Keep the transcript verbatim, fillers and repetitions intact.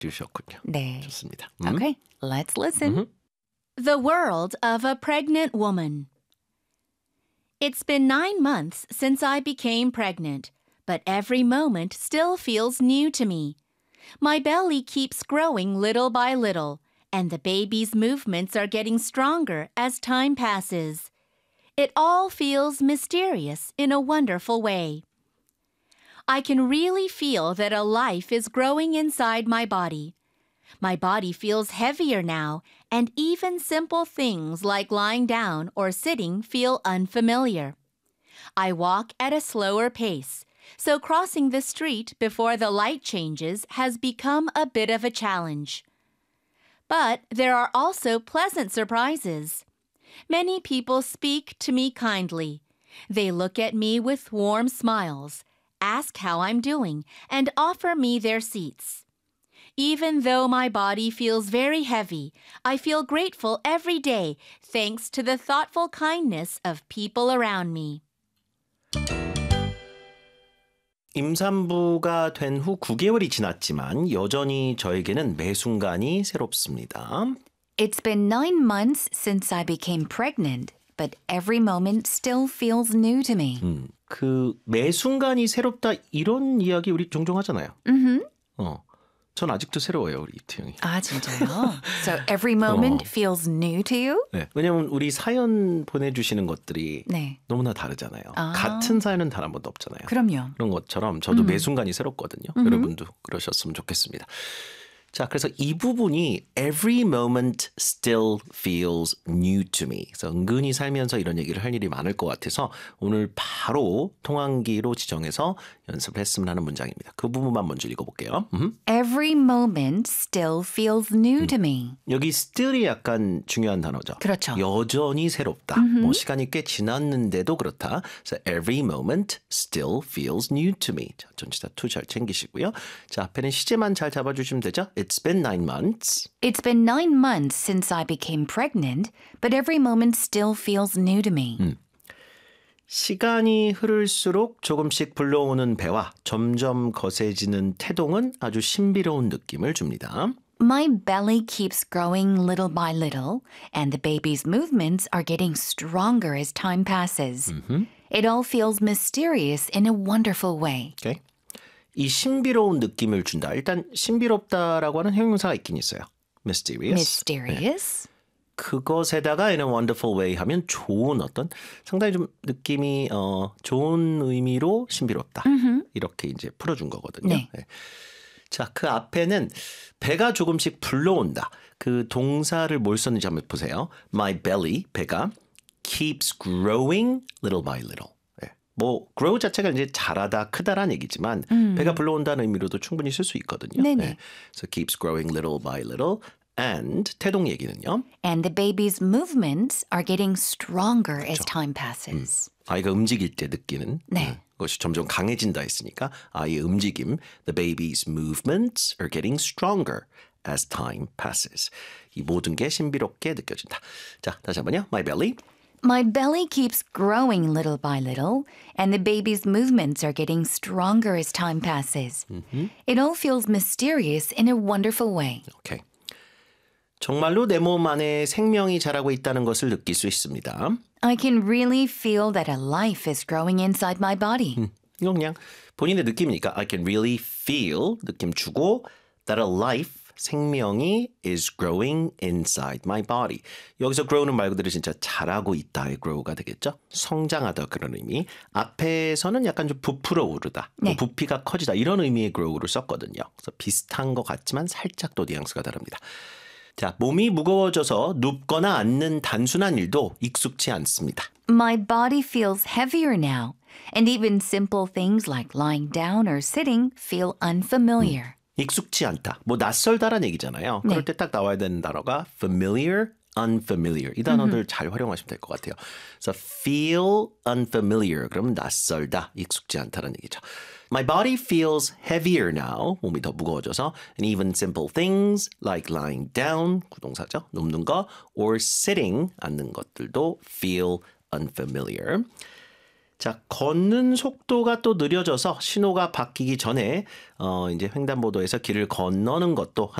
주셨군요. 네. 좋습니다. 음. Okay, let's listen. Mm-hmm. The world of a pregnant woman. It's been nine months since I became pregnant, but every moment still feels new to me. My belly keeps growing little by little, and the baby's movements are getting stronger as time passes. It all feels mysterious in a wonderful way. I can really feel that a life is growing inside my body. My body feels heavier now, and even simple things like lying down or sitting feel unfamiliar. I walk at a slower pace, so crossing the street before the light changes has become a bit of a challenge. But there are also pleasant surprises. Many people speak to me kindly. They look at me with warm smiles, ask how I'm doing, and offer me their seats. Even though my body feels very heavy, I feel grateful every day thanks to the thoughtful kindness of people around me. 임산부가 된 후 구 개월이 지났지만 여전히 저에게는 매 순간이 새롭습니다. It's been nine months since I became pregnant, but every moment still feels new to me. 음, 그 매 순간이 새롭다 이런 이야기 우리 종종 하잖아요. Mm-hmm. 어, 전 아직도 새로워요, 우리 이태 형이. 아, 진짜요? So every moment 어. feels new to you? 네, 왜냐면 우리 사연 보내주시는 것들이 네. 너무나 다르잖아요. 아. 같은 사연은 단 한 번도 없잖아요. 그럼요. 그런 것처럼 저도 음. 매 순간이 새롭거든요. 음흠. 여러분도 그러셨으면 좋겠습니다. 자, 그래서 이 부분이 every moment still feels new to me. 그래서 은근히 살면서 이런 얘기를 할 일이 많을 것 같아서 오늘 바로 통한기로 지정해서 연습을 했으면 하는 문장입니다. 그 부분만 먼저 읽어볼게요. 음. Every moment still feels new to me. 여기 still이 약간 중요한 단어죠. 그렇죠. 여전히 새롭다. 뭐 시간이 꽤 지났는데도 그렇다. 그래서 every moment still feels new to me. 자, 전치사 to 잘 챙기시고요. 자, 앞에는 시제만 잘 잡아주시면 되죠. It's been nine months. It's been nine months since I became pregnant, but every moment still feels new to me. 음. 시간이 흐를수록 조금씩 불러오는 배와 점점 거세지는 태동은 아주 신비로운 느낌을 줍니다. My belly keeps growing little by little, and the baby's movements are getting stronger as time passes. 음흠. It all feels mysterious in a wonderful way. Okay. 이 신비로운 느낌을 준다. 일단 신비롭다라고 하는 형용사가 있긴 있어요. Mysterious. Mysterious? 네. 그것에다가 in a wonderful way 하면 좋은 어떤 상당히 좀 느낌이 어, 좋은 의미로 신비롭다. 음흠. 이렇게 이제 풀어준 거거든요. 네. 네. 자, 그 앞에는 배가 조금씩 불러온다. 그 동사를 뭘 썼는지 한번 보세요. My belly, 배가 keeps growing little by little. 네. 뭐 grow 자체가 이제 자라다, 크다란 얘기지만 음. 배가 불러온다는 의미로도 충분히 쓸 수 있거든요. 네네. 네. So keeps growing little by little. And 태동 얘기는요. And the baby's movements are getting stronger as time passes. 음, 아이가 움직일 때 느끼는 네. 음, 것이 점점 강해진다 했으니까 아이의 움직임, the baby's movements are getting stronger as time passes. 이 모든 게 신비롭게 느껴진다. 자, 다시 한번요. My belly. My belly keeps growing little by little, and the baby's movements are getting stronger as time passes. 음흠. It all feels mysterious in a wonderful way. 오케이. 정말로 내 몸 안에 생명이 자라고 있다는 것을 느낄 수 있습니다. I can really feel that a life is growing inside my body. 음, 이건 그냥 본인의 느낌이니까 I can really feel 느낌 주고 that a life 생명이 is growing inside my body. 여기서 grow는 말 그대로 진짜 자라고 있다의 grow가 되겠죠. 성장하다 그런 의미. 앞에서는 약간 좀 부풀어 오르다. 네. 뭐 부피가 커지다 이런 의미의 grow를 썼거든요. 그래서 비슷한 것 같지만 살짝 또 뉘앙스가 다릅니다. 자, 몸이 무거워져서 눕거나 앉는 단순한 일도 익숙치 않습니다. My body feels heavier now, and even simple things like lying down or sitting feel unfamiliar. 음, 익숙치 않다. 뭐 낯설다란 얘기잖아요. 그럴 때 딱 나와야 되는 단어가 familiar, unfamiliar. 이 단어들 잘 활용하시면 될 것 같아요. 그래서 feel unfamiliar. 그러면 낯설다, 익숙지 않다는 얘기죠. My body feels heavier now. 몸이 더 무거워져서 and even simple things like lying down, 구동사죠. 눕는 거 or sitting, 앉는 것들도 feel unfamiliar. 자, 걷는 속도가 또 느려져서 신호가 바뀌기 전에 어, 이제 횡단보도에서 길을 건너는 것도